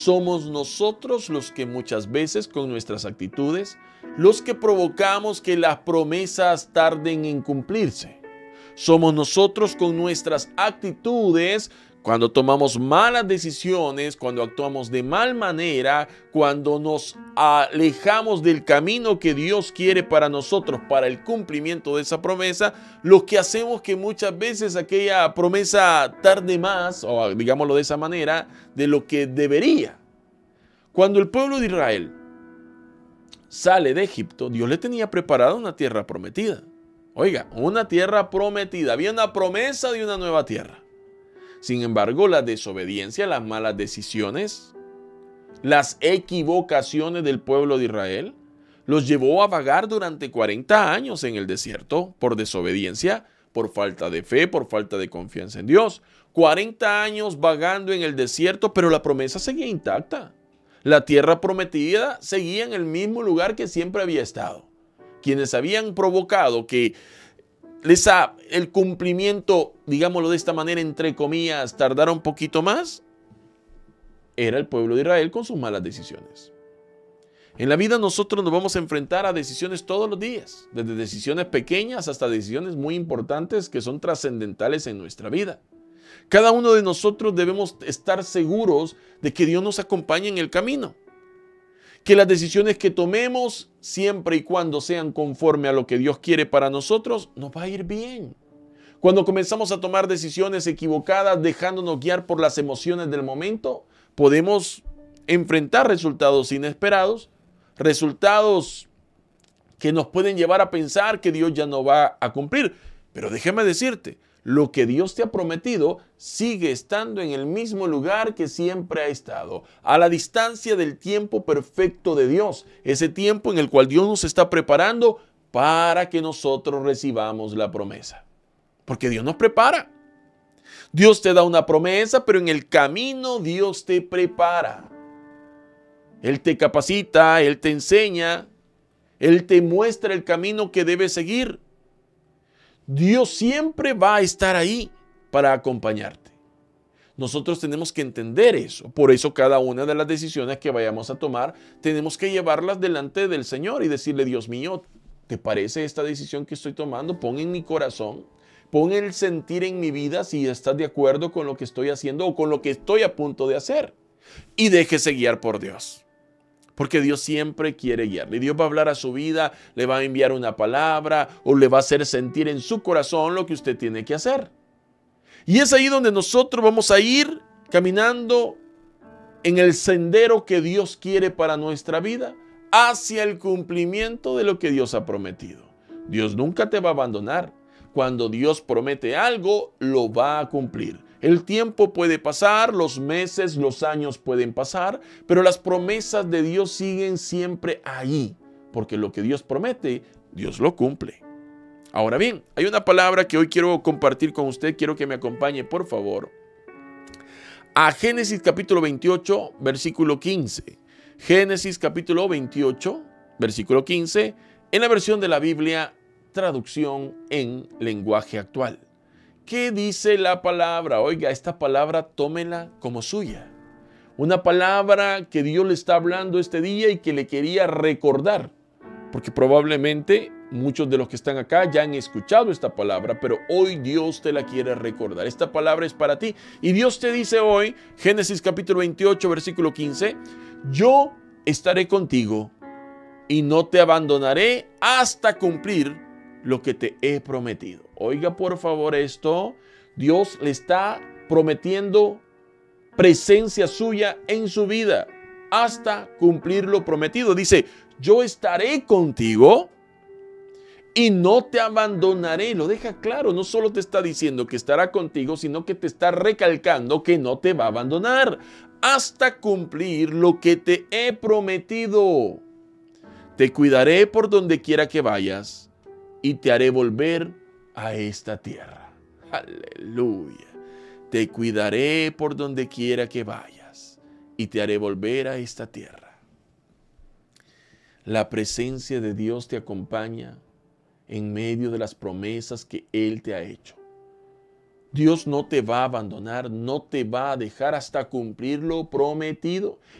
Somos nosotros los que muchas veces con nuestras actitudes, los que provocamos que las promesas tarden en cumplirse. Somos nosotros con nuestras actitudes, cuando tomamos malas decisiones, cuando actuamos de mal manera, cuando nos alejamos del camino que Dios quiere para nosotros, para el cumplimiento de esa promesa, lo que hacemos que muchas veces aquella promesa tarde más, o digámoslo de esa manera, de lo que debería. Cuando el pueblo de Israel sale de Egipto, Dios le tenía preparada una tierra prometida. Oiga, una tierra prometida. Había una promesa de una nueva tierra. Sin embargo, la desobediencia, las malas decisiones, las equivocaciones del pueblo de Israel los llevó a vagar durante 40 años en el desierto por desobediencia, por falta de fe, por falta de confianza en Dios. 40 años vagando en el desierto, pero la promesa seguía intacta. La tierra prometida seguía en el mismo lugar que siempre había estado. Quienes habían provocado que el cumplimiento, digámoslo de esta manera, entre comillas, tardara un poquito más, era el pueblo de Israel con sus malas decisiones. En la vida nosotros nos vamos a enfrentar a decisiones todos los días, desde decisiones pequeñas hasta decisiones muy importantes que son trascendentales en nuestra vida. Cada uno de nosotros debemos estar seguros de que Dios nos acompaña en el camino. Que las decisiones que tomemos, siempre y cuando sean conforme a lo que Dios quiere para nosotros, nos va a ir bien. Cuando comenzamos a tomar decisiones equivocadas, dejándonos guiar por las emociones del momento, podemos enfrentar resultados inesperados, resultados que nos pueden llevar a pensar que Dios ya no va a cumplir. Pero déjame decirte, lo que Dios te ha prometido sigue estando en el mismo lugar que siempre ha estado, a la distancia del tiempo perfecto de Dios, ese tiempo en el cual Dios nos está preparando para que nosotros recibamos la promesa. Porque Dios nos prepara. Dios te da una promesa, pero en el camino Dios te prepara. Él te capacita, Él te enseña, Él te muestra el camino que debes seguir. Dios siempre va a estar ahí para acompañarte. Nosotros tenemos que entender eso. Por eso cada una de las decisiones que vayamos a tomar, tenemos que llevarlas delante del Señor y decirle: Dios mío, ¿te parece esta decisión que estoy tomando? Pon en mi corazón, pon el sentir en mi vida si estás de acuerdo con lo que estoy haciendo o con lo que estoy a punto de hacer. Y déjese guiar por Dios. Porque Dios siempre quiere guiarle. Dios va a hablar a su vida, le va a enviar una palabra o le va a hacer sentir en su corazón lo que usted tiene que hacer. Y es ahí donde nosotros vamos a ir caminando en el sendero que Dios quiere para nuestra vida, hacia el cumplimiento de lo que Dios ha prometido. Dios nunca te va a abandonar. Cuando Dios promete algo, lo va a cumplir. El tiempo puede pasar, los meses, los años pueden pasar, pero las promesas de Dios siguen siempre ahí, porque lo que Dios promete, Dios lo cumple. Ahora bien, hay una palabra que hoy quiero compartir con usted, quiero que me acompañe, por favor, a Génesis capítulo 28, versículo 15. Génesis capítulo 28, versículo 15, en la versión de la Biblia, traducción en lenguaje actual. ¿Qué dice la palabra? Oiga, esta palabra tómela como suya. Una palabra que Dios le está hablando este día y que le quería recordar. Porque probablemente muchos de los que están acá ya han escuchado esta palabra, pero hoy Dios te la quiere recordar. Esta palabra es para ti. Y Dios te dice hoy, Génesis capítulo 28, versículo 15, yo estaré contigo y no te abandonaré hasta cumplir lo que te he prometido. Oiga, por favor, esto, Dios le está prometiendo presencia suya en su vida hasta cumplir lo prometido. Dice, yo estaré contigo y no te abandonaré. Lo deja claro, no solo te está diciendo que estará contigo, sino que te está recalcando que no te va a abandonar hasta cumplir lo que te he prometido. Te cuidaré por donde quiera que vayas y te haré volver a esta tierra. Aleluya. Te cuidaré por donde quiera que vayas y te haré volver a esta tierra. La presencia de Dios te acompaña en medio de las promesas que Él te ha hecho. Dios no te va a abandonar, no te va a dejar hasta cumplir lo prometido.